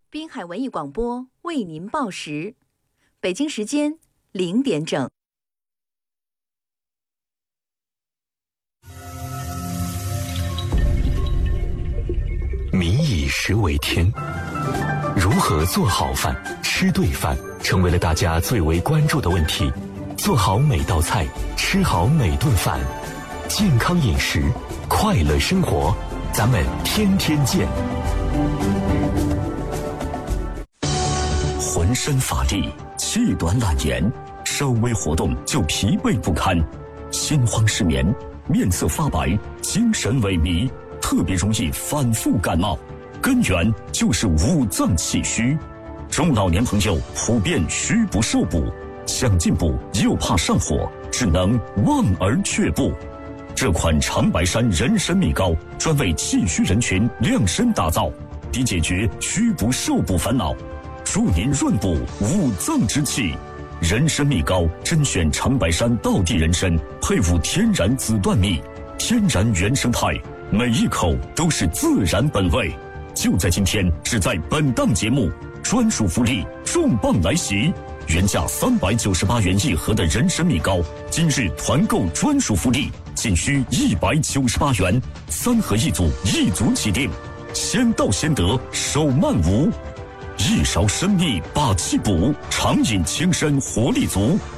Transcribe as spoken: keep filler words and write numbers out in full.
滨海文艺广播为您报时，北京时间零点整。 民以食为天，如何做好饭、吃对饭，成为了大家最为关注的问题。做好每道菜，吃好每顿饭，健康饮食，快乐生活，咱们天天见。 浑身乏力，气短懒言，稍微活动就疲惫不堪，心慌失眠，面色发白，精神萎靡，特别容易反复感冒，根源就是五脏气虚。中老年朋友普遍虚不受补，想进补又怕上火，只能望而却步。这款长白山人参蜜膏专为气虚人群量身打造，以解决虚不受补烦恼，助您润补五脏之气。人参蜜膏甄选长白山道地人参，配伍天然紫段蜜，天然原生态，每一口都是自然本味。就在今天，只在本档节目，专属福利重磅来袭！原价三百九十八元一盒的人参蜜膏，今日团购专属福利，仅需一百九十八元，三盒一组，一组起订，先到先得，手慢无。一勺参蜜把气补，常饮轻身活力足。